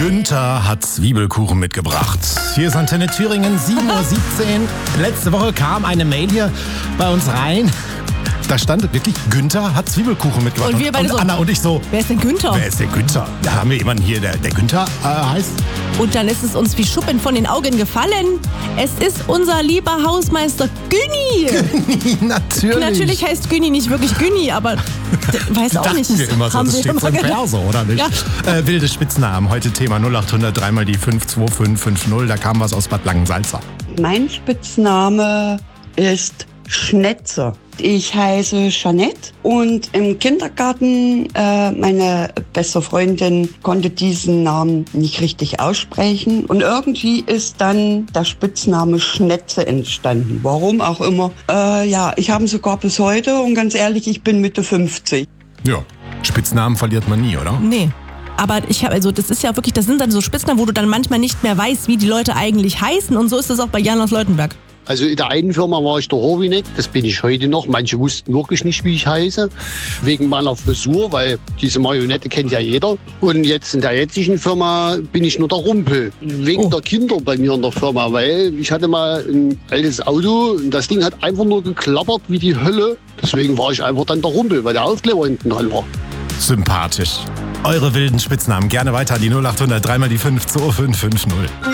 Günther hat Zwiebelkuchen mitgebracht. Hier ist Antenne Thüringen, 7:17 Uhr. Letzte Woche kam eine Mail hier bei uns rein. Da stand wirklich, Günther hat Zwiebelkuchen mitgebracht. Und wir beide so, Anna und ich so, wer ist denn Günther? wer ist der Günther? Da haben wir jemanden hier, der Günther heißt. Und dann ist es uns wie Schuppen von den Augen gefallen. Es ist unser lieber Hausmeister Günni. Natürlich heißt Günni nicht wirklich Günni, aber weiß auch nicht. Wir immer so, Haben das wir steht immer so im gedacht. Perso, oder nicht? Ja. Wilde Spitznamen, heute Thema 0800 3 die 52550. Da kam was aus Bad Langensalza. Mein Spitzname ist Schnetze. Ich heiße Jeanette und im Kindergarten, meine beste Freundin konnte diesen Namen nicht richtig aussprechen und irgendwie ist dann der Spitzname Schnetze entstanden. Warum auch immer. Ich habe ihn sogar bis heute und ganz ehrlich, ich bin Mitte 50. Ja, Spitznamen verliert man nie, oder? Nee. Aber das ist ja wirklich, das sind dann so Spitznamen, wo du dann manchmal nicht mehr weißt, wie die Leute eigentlich heißen. Und so ist es auch bei Jan aus Leutenberg. Also in der einen Firma war ich der Horvinek, das bin ich heute noch. Manche wussten wirklich nicht, wie ich heiße, wegen meiner Frisur, weil diese Marionette kennt ja jeder. Und jetzt in der jetzigen Firma bin ich nur der Rumpel, wegen der Kinder bei mir in der Firma, weil ich hatte mal ein altes Auto und das Ding hat einfach nur geklappert wie die Hölle. Deswegen war ich einfach dann der Rumpel, weil der Aufkleber hinten dran war. Sympathisch. Eure wilden Spitznamen gerne weiter an die 0800 3 die 52550.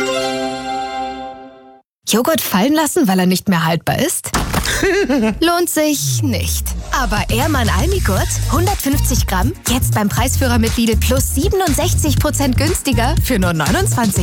Joghurt fallen lassen, weil er nicht mehr haltbar ist? Lohnt sich nicht. Aber Ehrmann Almigurt, 150 Gramm, jetzt beim Preisführer mit Lidl plus 67% günstiger für nur 29